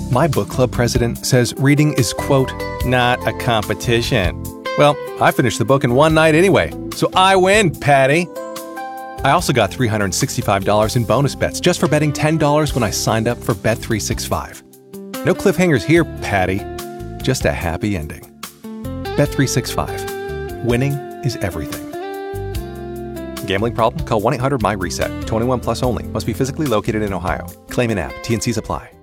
My book club president says reading is, quote, not a competition. Well, I finished the book in one night anyway, so I win, Patty. I also got $365 in bonus bets just for betting $10 when I signed up for Bet365. No cliffhangers here, Patty. Just a happy ending. Bet365. Winning is everything. Gambling problem? Call 1-800-MY-RESET. 21 plus only. Must be physically located in Ohio. Claim in app. T&Cs apply.